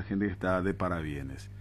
gente que está de parabienes.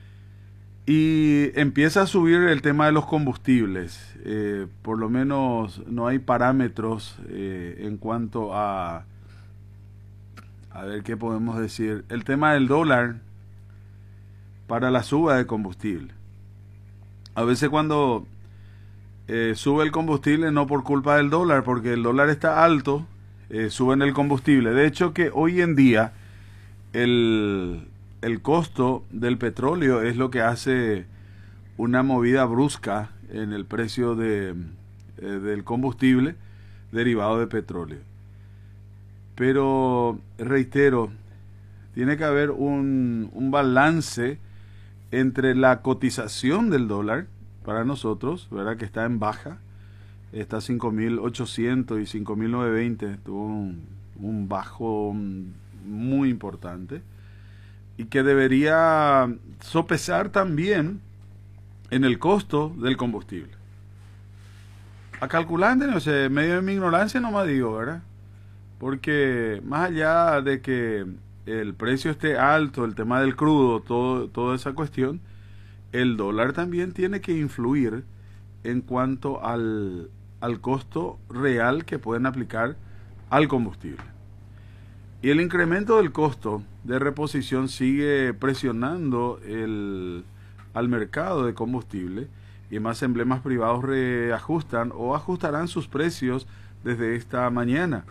Y empieza a subir el tema de los combustibles. Por lo menos no hay parámetros en cuanto a ver qué podemos decir. El tema del dólar para la suba de combustible. A veces cuando sube el combustible no por culpa del dólar, porque el dólar está alto, suben el combustible. De hecho que hoy en día el costo del petróleo es lo que hace una movida brusca en el precio del combustible derivado de petróleo. Pero, reitero, tiene que haber un balance entre la cotización del dólar para nosotros, ¿verdad? Que está en baja, está a 5.800 y 5.920, tuvo un bajo muy importante, y que debería sopesar también en el costo del combustible. A calculante, no sé, medio de mi ignorancia nomás digo, ¿verdad? Porque más allá de que el precio esté alto, el tema del crudo, toda esa cuestión, el dólar también tiene que influir en cuanto al costo real que pueden aplicar al combustible. Y el incremento del costo de reposición sigue presionando al mercado de combustible, y más emblemas privados reajustan o ajustarán sus precios desde esta mañana.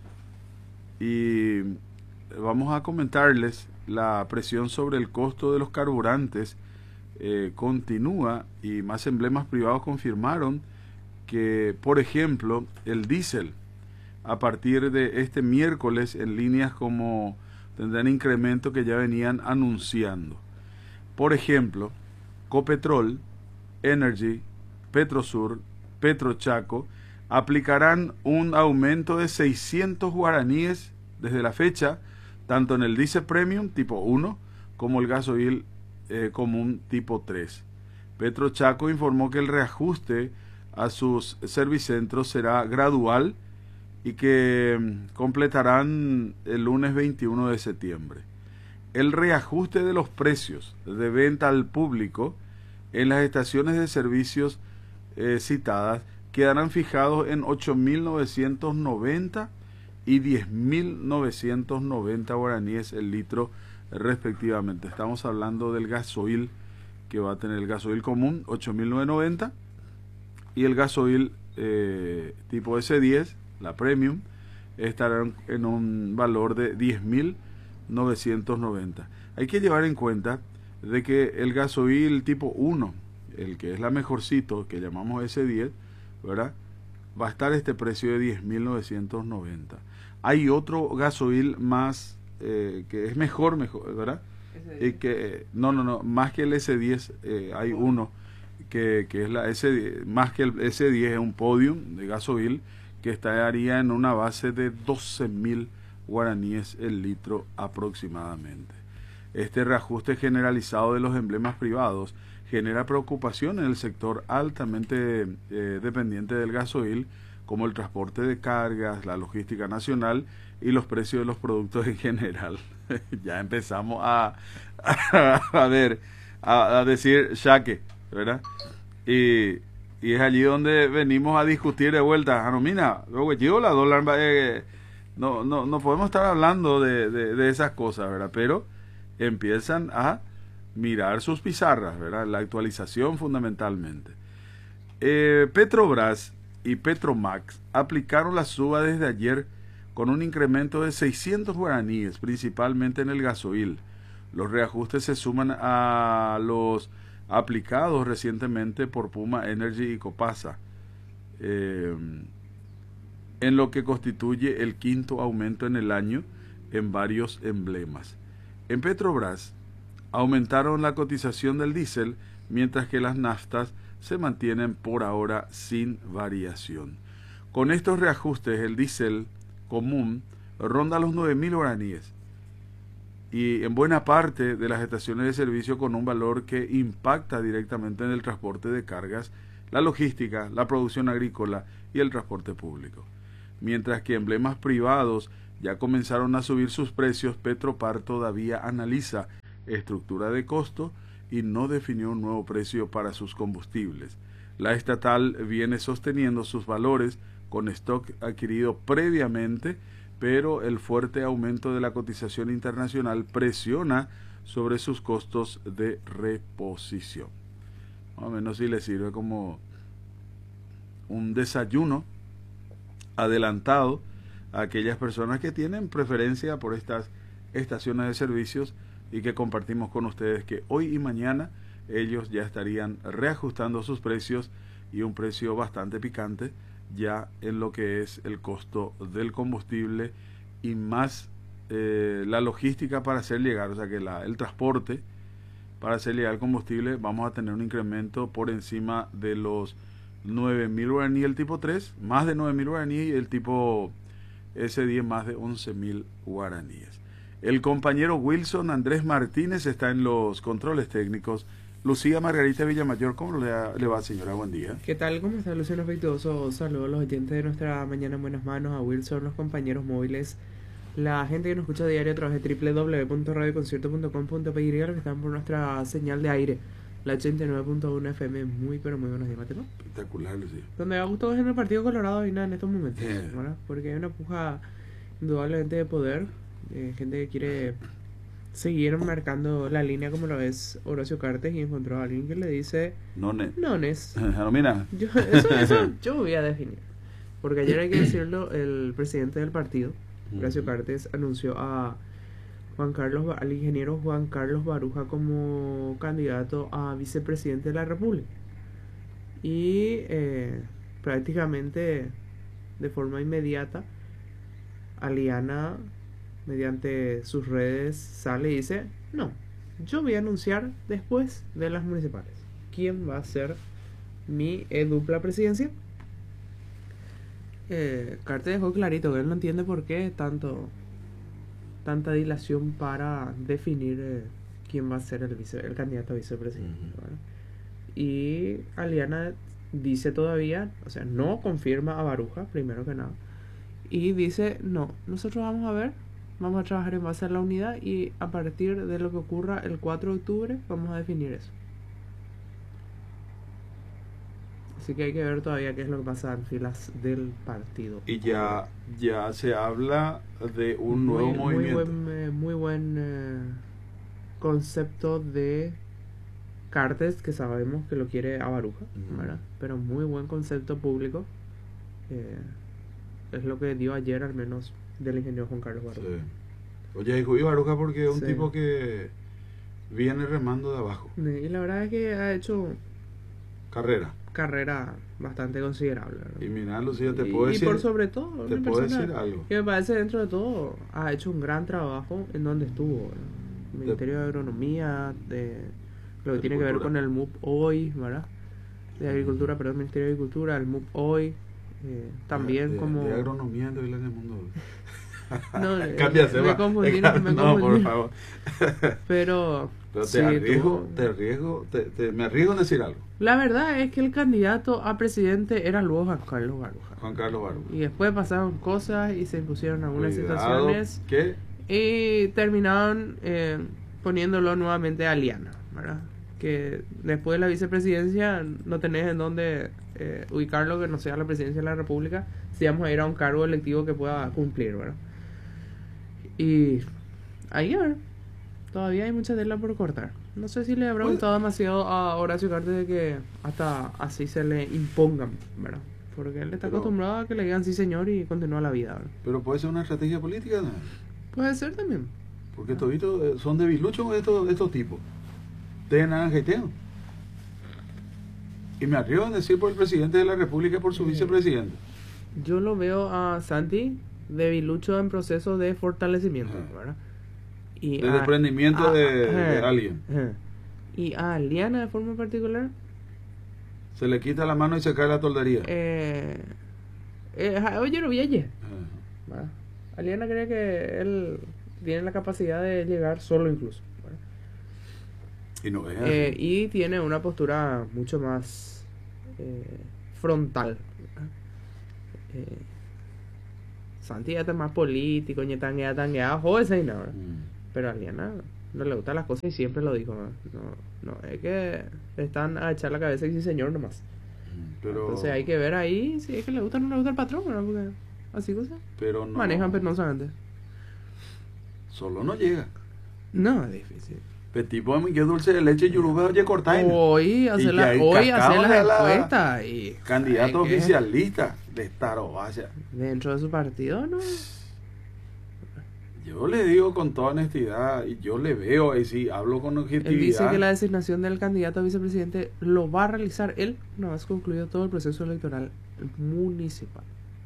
Y vamos a comentarles la presión sobre el costo de los carburantes continúa, y más emblemas privados confirmaron que, por ejemplo, el diésel a partir de este miércoles en líneas como tendrán incremento que ya venían anunciando. Por ejemplo, Copetrol, Energy, Petrosur, Petrochaco aplicarán un aumento de 600 guaraníes desde la fecha, tanto en el diésel premium tipo 1 como el gasoil común tipo 3. Petrochaco informó que el reajuste a sus servicentros será gradual y que completarán el lunes 21 de septiembre. El reajuste de los precios de venta al público en las estaciones de servicios citadas quedarán fijados en 8.990 y 10.990 guaraníes el litro respectivamente. Estamos hablando del gasoil, que va a tener el gasoil común 8.990 y el gasoil tipo S10, la premium, estará en un valor de 10.990. Hay que llevar en cuenta de que el gasoil tipo 1, el que es la mejorcito, que llamamos S10, ¿verdad?, va a estar este precio de 10.990. Hay otro gasoil más que es mejor, ¿verdad? Más que el S10 hay uno que es la S10, más que el S10, es un podium de gasoil que estaría en una base de 12.000 guaraníes el litro aproximadamente. Este reajuste generalizado de los emblemas privados genera preocupación en el sector altamente dependiente del gasoil, como el transporte de cargas, la logística nacional y los precios de los productos en general. Ya empezamos a decir shaque, ¿verdad? Y es allí donde venimos a discutir de vuelta. Mira, luego la dólar, no podemos estar hablando de esas cosas, ¿verdad? Pero empiezan a mirar sus pizarras, ¿verdad? La actualización fundamentalmente. Petrobras y Petromax aplicaron la suba desde ayer con un incremento de 600 guaraníes, principalmente en el gasoil. Los reajustes se suman a los aplicados recientemente por Puma Energy y Copasa, en lo que constituye el quinto aumento en el año en varios emblemas. En Petrobras aumentaron la cotización del diésel, mientras que las naftas se mantienen por ahora sin variación. Con estos reajustes, el diésel común ronda los 9.000 guaraníes, y en buena parte de las estaciones de servicio con un valor que impacta directamente en el transporte de cargas, la logística, la producción agrícola y el transporte público. Mientras que emblemas privados ya comenzaron a subir sus precios, Petropar todavía analiza estructura de costo y no definió un nuevo precio para sus combustibles. La estatal viene sosteniendo sus valores con stock adquirido previamente, pero el fuerte aumento de la cotización internacional presiona sobre sus costos de reposición. Más o menos si le sirve como un desayuno adelantado a aquellas personas que tienen preferencia por estas estaciones de servicios y que compartimos con ustedes que hoy y mañana ellos ya estarían reajustando sus precios y un precio bastante picante ya en lo que es el costo del combustible y más la logística para hacer llegar, o sea que el transporte para hacer llegar el combustible. Vamos a tener un incremento por encima de los 9.000 guaraníes el tipo 3, más de 9.000 guaraníes, y el tipo S10 más de 11.000 guaraníes. El compañero Wilson Andrés Martínez está en los controles técnicos. Lucía Margarita Villamayor, ¿cómo le va, señora? Buen día. ¿Qué tal? ¿Cómo está, Luciano Afectuoso? Saludos a los oyentes de nuestra Mañana en Buenas Manos, a Wilson, los compañeros móviles, la gente que nos escucha a diario a través de www.radioconcierto.com.py, los que están por nuestra señal de aire, la 89.1 FM. Muy, pero muy buenos días, Mateo. Espectacular, Lucía. Donde va gusto es en el Partido Colorado y nada en estos momentos, ¿verdad? Porque hay una puja indudablemente de poder, gente que quiere seguir marcando la línea como lo es Horacio Cartes, y encontró a alguien que le dice nones. No, mira. Eso yo voy a definir. Porque ayer, hay que decirlo, el presidente del partido, Horacio Cartes, anunció al ingeniero Juan Carlos Baruja como candidato a vicepresidente de la República. Y prácticamente de forma inmediata, Aliana, mediante sus redes, sale y dice: no, yo voy a anunciar después de las municipales quién va a ser mi dupla presidencia. Cartes dejó clarito que él no entiende por qué tanta dilación para definir quién va a ser el candidato a vicepresidente. Y Aliana dice todavía, o sea, no confirma a Baruja, primero que nada, y dice: no, nosotros vamos a ver, vamos a trabajar en base a la unidad, y a partir de lo que ocurra el 4 de octubre vamos a definir eso. Así que hay que ver todavía qué es lo que pasa en filas del partido. Y ya se habla de un nuevo movimiento. Muy buen concepto de Cartes, que sabemos que lo quiere a Baruja, ¿verdad? Pero muy buen concepto público. Es lo que dio ayer, al menos, del ingeniero Juan Carlos Baruja. Sí. Oye, y Baruja, porque es un tipo que viene remando de abajo. Y la verdad es que ha hecho carrera bastante considerable, ¿verdad? Y mira, Lucía, te puedo decir, y por sobre todo, te puedo decir algo que me parece, dentro de todo, ha hecho un gran trabajo en donde estuvo, ¿verdad? El Ministerio de Agronomía, de lo que tiene que ver con el MUP hoy, ¿verdad? De Agricultura, perdón, Ministerio de Agricultura, el MUP hoy, también como... De agronomía en el mundo. No, me confundí. No, por favor. Pero me arriesgo en decir algo. La verdad es que el candidato a presidente era luego Juan Carlos Baruja. Y después pasaron cosas y se impusieron algunas situaciones. ¿Qué? Y terminaron poniéndolo nuevamente a Aliana, ¿verdad? Que después de la vicepresidencia no tenés en dónde ubicarlo que no sea la presidencia de la República, si vamos a ir a un cargo electivo que pueda cumplir, ¿verdad? Y ahí, a ver, todavía hay mucha tela por cortar. No sé si le habrá gustado demasiado a Horacio Cartes de que hasta así se le impongan, ¿verdad? Porque él está acostumbrado a que le digan sí señor y continúa la vida, ¿verdad? Pero puede ser una estrategia política, ¿no? Puede ser también. Porque toditos son debiluchos estos tipos. De naranjeteo. Y me arriesgo a decir por el presidente de la República, por su vicepresidente. Yo lo veo a Santi debilucho en proceso de fortalecimiento, ¿verdad? Y de desprendimiento de alguien. Y a Aliana de forma particular, se le quita la mano y se cae la toldería. Oye, lo vi ayer. Aliana cree que él tiene la capacidad de llegar solo incluso, ¿verdad? Y no es así. Y tiene una postura mucho más frontal. Santi ya está más político, tanguea, joder, pero Aliana no le gustan las cosas y siempre lo dijo, no es que están a echar la cabeza y sí señor nomás. Pero, entonces hay que ver ahí si es que le gusta o no le gusta el patrón, ¿verdad? Porque así cosas pero no, manejan penosamente. Solo no llega. No, es difícil. El tipo de que dulce de leche y yuruga oye cortaina. Hoy hacer las encuestas y candidato oficialista de Tarovacia. Dentro de su partido, ¿no? Yo le digo con toda honestidad y yo le veo ahí sí, hablo con objetividad. Él dice que la designación del candidato a vicepresidente lo va a realizar él una vez concluido todo el proceso electoral municipal.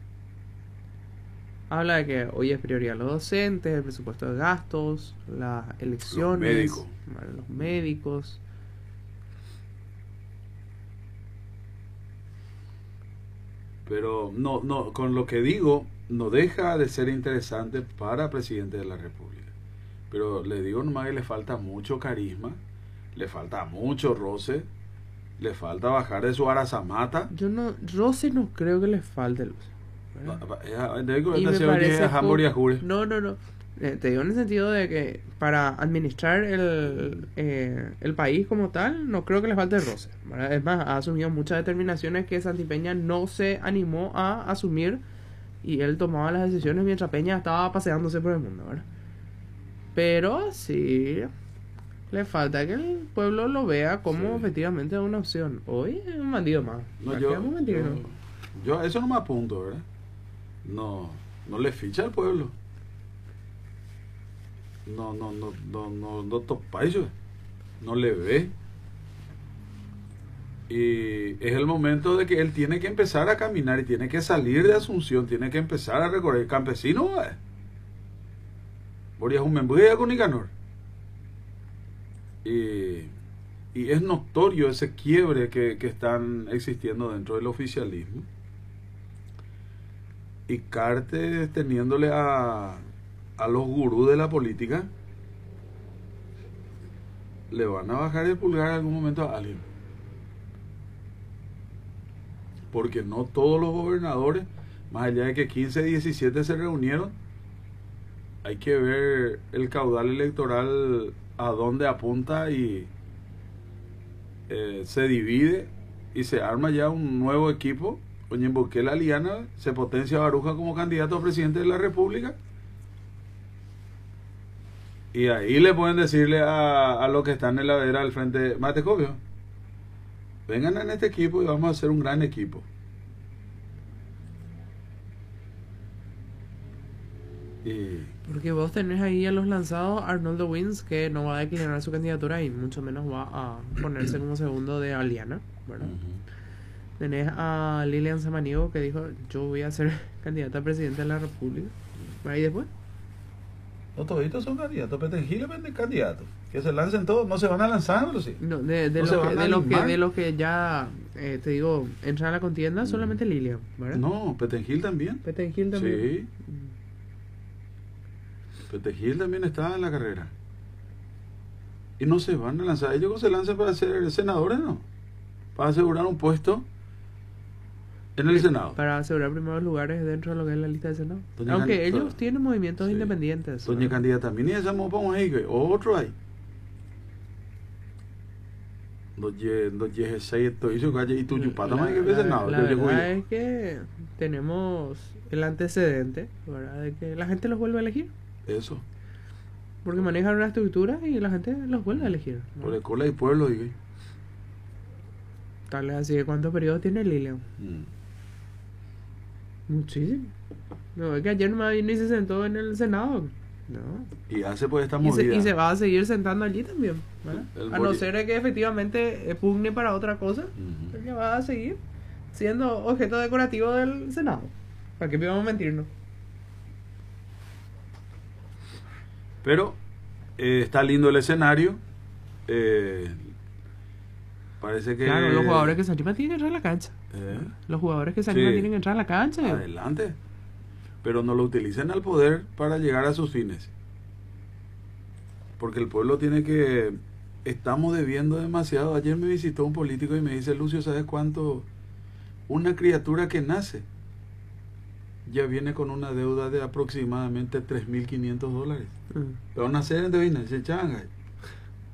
Habla de que hoy es prioridad los docentes, el presupuesto de gastos, las elecciones, los médicos. Pero no, con lo que digo, no deja de ser interesante para presidente de la República. Pero le digo nomás que le falta mucho carisma, le falta mucho roce, le falta bajar de su arazamata. Roce no creo que le falte, Luz. No. Te digo en el sentido de que para administrar el país como tal, no creo que le falte roce, ¿verdad? Es más, ha asumido muchas determinaciones que Santi Peña no se animó a asumir y él tomaba las decisiones mientras Peña estaba paseándose por el mundo, ¿verdad? Pero sí, le falta que el pueblo lo vea como efectivamente una opción. Hoy es un bandido más. Yo a eso no me apunto, ¿verdad? No le ficha al pueblo. No topa eso. No le ve. Y es el momento de que él tiene que empezar a caminar y tiene que salir de Asunción, tiene que empezar a recorrer el campesino. Boria es un membuía con Nicanor. Y es notorio ese quiebre que están existiendo dentro del oficialismo. Y Cartes teniéndole a los gurús de la política, le van a bajar el pulgar en algún momento a alguien. Porque no todos los gobernadores, más allá de que 15, 17 se reunieron, hay que ver el caudal electoral a dónde apunta y se divide y se arma ya un nuevo equipo. Oye, porque la Liana se potencia a Baruja como candidato a presidente de la República. Y ahí le pueden decirle a los que están en la vera al frente, Matecovio, vengan en este equipo y vamos a hacer un gran equipo. Porque vos tenés ahí a los lanzados Arnoldo Wins, que no va a declinar su candidatura y mucho menos va a ponerse como segundo de Aliana, ¿verdad? Tenés a Lilian Samaniego, que dijo, yo voy a ser candidata a presidente de la República. ¿Y después? No, toditos son candidatos. Petengil es candidato. Que se lancen todos. No se van a lanzar, pero sí. No, de los que ya, te digo, entran a la contienda, solamente Lilian, ¿verdad? No, Petengil también. Petengil también. Sí. Petengil también está en la carrera. Y no se van a lanzar. Ellos se lanzan para ser senadores, ¿no? Para asegurar un puesto en el Senado. Para asegurar primeros lugares dentro de lo que es la lista de Senado. Aunque ellos tienen movimientos independientes. Doña candidata mí esa vamos ahí, otro hay. La verdad es que tenemos el antecedente, ¿verdad? De que la gente los vuelve a elegir. Eso. Porque manejan una estructura y la gente los vuelve a elegir, ¿no? Por el cola y pueblo, dije. Tal vez así. ¿Cuántos periodos tiene Lilian? Muchísimo. No, es que ayer no ni se sentó en el Senado. No. Y hace pues esta movida. Y se va a seguir sentando allí también, ¿verdad? A no ser que efectivamente pugne para otra cosa, ella va a seguir siendo objeto decorativo del Senado. ¿Para qué vamos a mentirnos? Pero está lindo el escenario. Parece que... Claro, los jugadores que se animan tienen que entrar a la cancha. Los jugadores que se animan tienen que entrar a la cancha. Adelante. Pero no lo utilicen al poder para llegar a sus fines. Porque el pueblo tiene que... Estamos debiendo demasiado. Ayer me visitó un político y me dice, Lucio, ¿sabes cuánto? Una criatura que nace ya viene con una deuda de aproximadamente $3.500. Pero nacer en Devina, se changa.